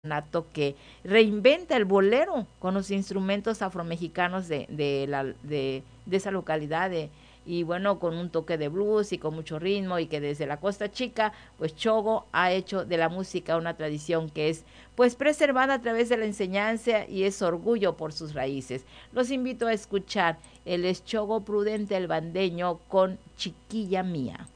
Nato que reinventa el bolero con los instrumentos afromexicanos de esa localidad y bueno, con un toque de blues y con mucho ritmo y que desde la Costa Chica, pues Chogo ha hecho de la música una tradición que es pues preservada a través de la enseñanza y es orgullo por sus raíces. Los invito a escuchar el es Chogo Prudente el Bandeño con Chiquilla Mía.